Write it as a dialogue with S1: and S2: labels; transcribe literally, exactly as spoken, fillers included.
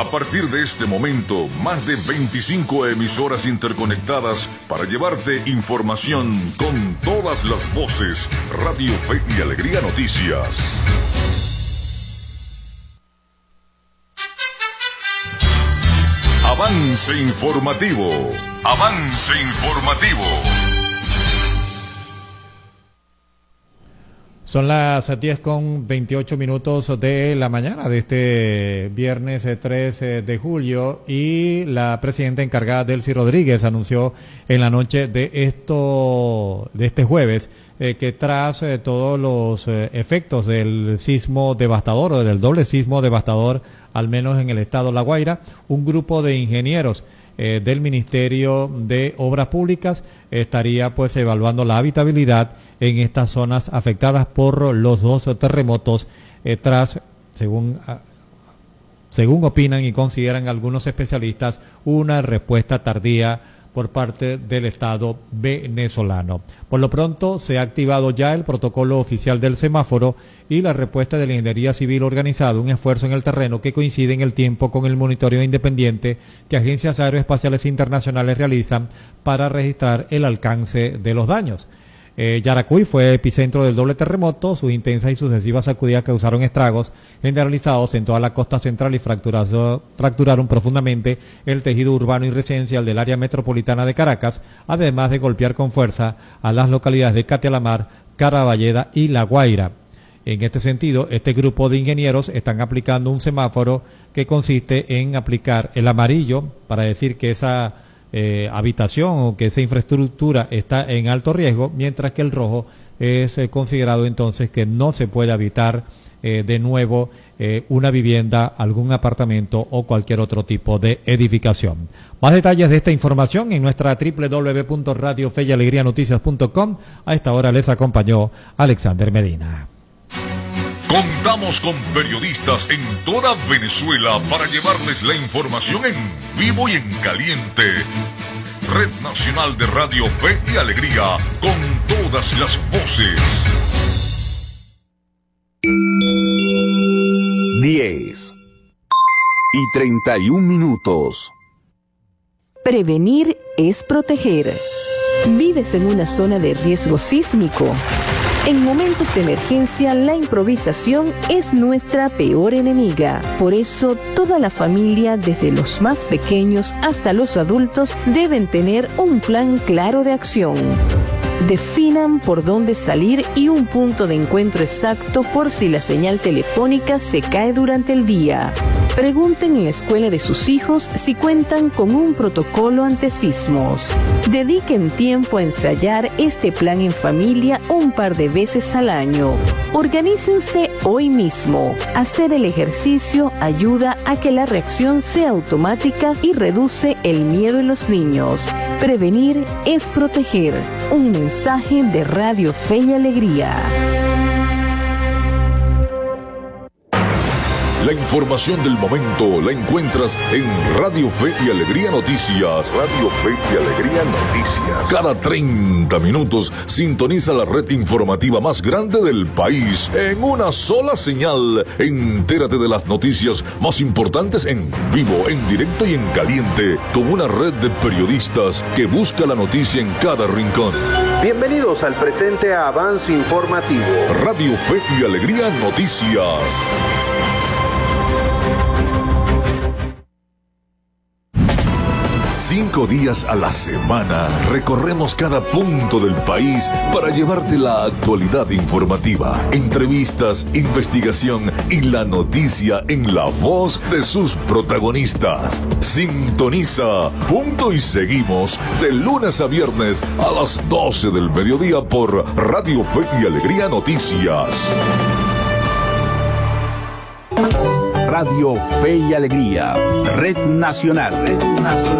S1: A partir de este momento, más de veinticinco emisoras interconectadas para llevarte información con todas las voces. Radio Fe y Alegría Noticias. Avance informativo. Avance informativo.
S2: Son las diez con veintiocho minutos de la mañana de este viernes tres de julio y la presidenta encargada, Delcy Rodríguez, anunció en la noche de esto de este jueves eh, que tras eh, todos los eh, efectos del sismo devastador o del doble sismo devastador, al menos en el estado La Guaira, un grupo de ingenieros eh, del Ministerio de Obras Públicas estaría pues evaluando la habitabilidad en estas zonas afectadas por los dos terremotos eh, tras, según, uh, según opinan y consideran algunos especialistas, una respuesta tardía por parte del Estado venezolano. Por lo pronto se ha activado ya el protocolo oficial del semáforo y la respuesta de la Ingeniería Civil organizado, un esfuerzo en el terreno que coincide en el tiempo con el monitoreo independiente que agencias aeroespaciales internacionales realizan para registrar el alcance de los daños. Eh, Yaracuy fue epicentro del doble terremoto. Sus intensas y sucesivas sacudidas causaron estragos generalizados en toda la costa central y fracturaron profundamente el tejido urbano y residencial del área metropolitana de Caracas, además de golpear con fuerza a las localidades de Catia-la-Mar, Caraballeda y La Guaira. En este sentido, este grupo de ingenieros están aplicando un semáforo que consiste en aplicar el amarillo para decir que esa Eh, habitación o que esa infraestructura está en alto riesgo, mientras que el rojo es eh, considerado entonces que no se puede habitar eh, de nuevo eh, una vivienda, algún apartamento o cualquier otro tipo de edificación. Más detalles de esta información en nuestra doble u doble u doble u punto radio fe y alegría noticias punto com. A esta hora les acompañó Alexander Medina.
S1: Contamos con periodistas en toda Venezuela para llevarles la información en vivo y en caliente. Red Nacional de Radio Fe y Alegría, con todas las voces.
S3: diez y treinta y un minutos.
S4: Prevenir es proteger. ¿Vives en una zona de riesgo sísmico? En momentos de emergencia, la improvisación es nuestra peor enemiga. Por eso, toda la familia, desde los más pequeños hasta los adultos, deben tener un plan claro de acción. Definan por dónde salir y un punto de encuentro exacto por si la señal telefónica se cae durante el día. Pregunten en la escuela de sus hijos si cuentan con un protocolo ante sismos. Dediquen tiempo a ensayar este plan en familia un par de veces al año. Organícense hoy mismo. Hacer el ejercicio ayuda a que la reacción sea automática y reduce el miedo en los niños. Prevenir es proteger. Un mensaje de Radio Fe y Alegría.
S1: La información del momento la encuentras en Radio Fe y Alegría Noticias. Radio Fe y Alegría Noticias. Cada treinta minutos sintoniza la red informativa más grande del país en una sola señal. Entérate de las noticias más importantes en vivo, en directo y en caliente, con una red de periodistas que busca la noticia en cada rincón.
S5: Bienvenidos al presente avance informativo.
S1: Radio Fe y Alegría Noticias. Cinco días a la semana recorremos cada punto del país para llevarte la actualidad informativa, entrevistas, investigación y la noticia en la voz de sus protagonistas. Sintoniza Punto y Seguimos de lunes a viernes a las doce del mediodía por Radio Fe y Alegría Noticias.
S3: Radio Fe y Alegría, Red Nacional, Red Nacional.